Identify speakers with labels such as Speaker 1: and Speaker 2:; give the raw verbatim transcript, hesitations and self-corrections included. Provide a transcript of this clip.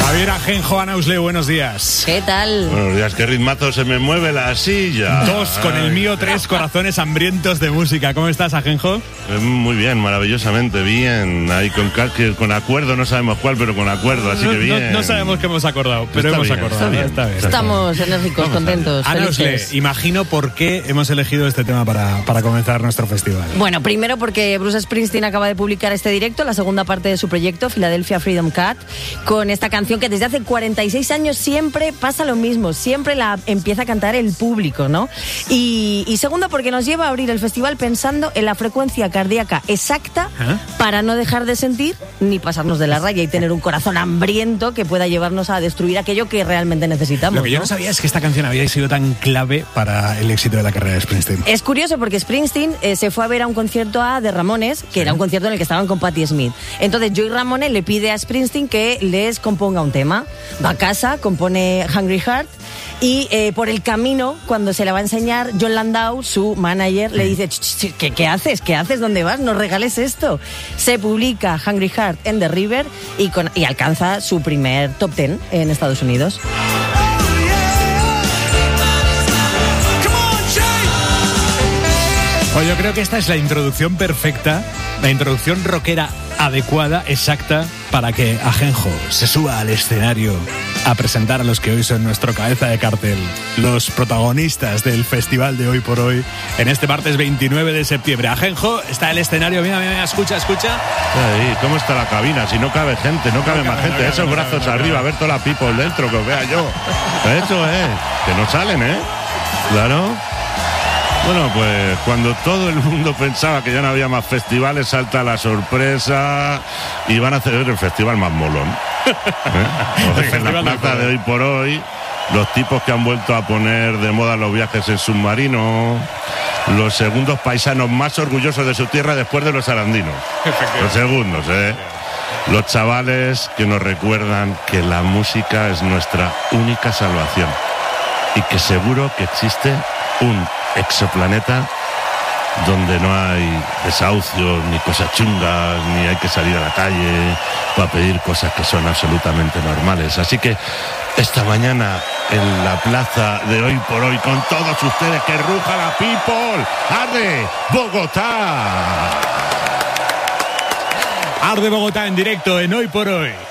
Speaker 1: Javier Ajenjo, Ana Usle, buenos días.
Speaker 2: ¿Qué tal?
Speaker 3: Buenos días, qué ritmazo se me mueve la silla.
Speaker 1: Dos con el mío, tres corazones hambrientos de música. ¿Cómo estás, Ajenjo?
Speaker 3: Muy bien, maravillosamente bien. Ahí con, con acuerdo, no sabemos cuál, pero con acuerdo, así que bien.
Speaker 1: No, no sabemos qué hemos acordado, pero
Speaker 3: está
Speaker 1: hemos
Speaker 3: bien,
Speaker 1: acordado.
Speaker 3: Está bien.
Speaker 1: Está bien.
Speaker 2: Estamos enérgicos, Vamos contentos,
Speaker 1: Ana Usle, imagino por qué hemos elegido este tema para, para comenzar nuestro festival.
Speaker 2: Bueno, primero porque Bruce Springsteen acaba de publicar este directo, la segunda parte de su proyecto, Philadelphia Freedom Cat, con esta canción que desde hace cuarenta y seis años siempre pasa lo mismo, siempre la empieza a cantar el público, ¿no? Y, y segundo porque nos lleva a abrir el festival pensando en la frecuencia cardíaca exacta ¿Eh? para no dejar de sentir ni pasarnos de la raya y tener un corazón hambriento que pueda llevarnos a destruir aquello que realmente necesitamos.
Speaker 1: Lo que yo no,
Speaker 2: ¿no?
Speaker 1: sabía es que esta canción había sido tan clave para el éxito de la carrera de Springsteen.
Speaker 2: Es curioso porque Springsteen eh, se fue a ver a un concierto a de Ramones, que ¿Sí? era un concierto en el que estaban con Patti Smith. Entonces Joey Ramone le pide a Springsteen que les componga un tema. Va a casa, compone Hungry Heart y eh, por el camino, cuando se la va a enseñar, John Landau, su manager, le dice, ¿qué, qué haces? ¿Qué haces? ¿Dónde vas? No regales esto. Se publica Hungry Heart en The River y, con, y alcanza su primer top ten en Estados Unidos.
Speaker 1: Pues yo creo que esta es la introducción perfecta, la introducción rockera adecuada, exacta, para que Ajenjo se suba al escenario a presentar a los que hoy son nuestro cabeza de cartel, los protagonistas del festival de Hoy por Hoy, en este martes veintinueve de septiembre. Ajenjo, está el escenario, mira, mira, escucha, escucha.
Speaker 3: Ahí, ¿cómo está la cabina? Si no cabe gente, no cabe no más cabe, gente, no esos no brazos no arriba, no a ver toda la people dentro, que os vea yo. Eso es, que no salen, ¿eh? Claro. Bueno, pues cuando todo el mundo pensaba que ya no había más festivales, salta la sorpresa y van a hacer el festival más molón. ¿Eh? En la plaza de Hoy por Hoy, los tipos que han vuelto a poner de moda los viajes en submarino, los segundos paisanos más orgullosos de su tierra después de los arandinos. Los segundos, ¿eh? Los chavales que nos recuerdan que la música es nuestra única salvación y que seguro que existe un exoplaneta donde no hay desahucios ni cosas chungas, ni hay que salir a la calle para pedir cosas que son absolutamente normales. Así que esta mañana en la plaza de Hoy por Hoy con todos ustedes, que ruja la people, arde Bogotá.
Speaker 1: Arde Bogotá en directo en Hoy por Hoy.